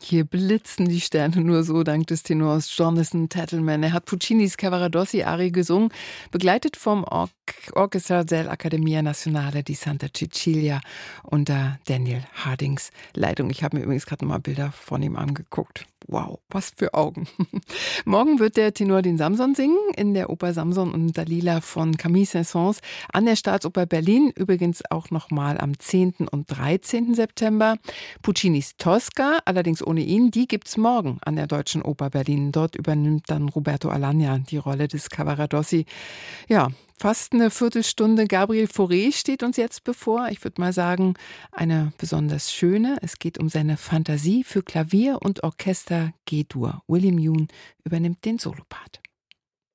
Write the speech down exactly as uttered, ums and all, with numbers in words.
Hier blitzen die Sterne nur so dank des Tenors Jonathan Tettleman. Er hat Puccinis Cavaradossi-Arie gesungen, begleitet vom Or- Orchestra dell'Accademia Nazionale di Santa Cecilia unter Daniel Hardings Leitung. Ich habe mir übrigens gerade mal Bilder von ihm angeguckt. Wow, was für Augen. Morgen wird der Tenor den Samson singen in der Oper Samson und Dalila von Camille Saint-Saëns an der Staatsoper Berlin. Übrigens auch nochmal am zehnten und dreizehnten September. Puccinis Tosca, allerdings ohne ihn, die gibt's morgen an der Deutschen Oper Berlin. Dort übernimmt dann Roberto Alagna die Rolle des Cavaradossi. Ja, fast eine Viertelstunde Gabriel Fauré steht uns jetzt bevor. Ich würde mal sagen, eine besonders schöne. Es geht um seine Fantasie für Klavier und Orchester G-Dur. William Yoon übernimmt den Solopart.